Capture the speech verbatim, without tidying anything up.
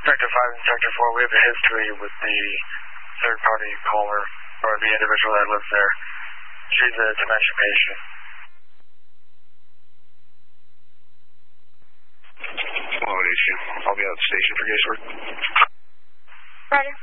Sector five and Sector four, we have a history with the third-party caller, or the individual that lives there. She's a dementia patient. Accommodation. I'll be out at the station for guesswork. Roger.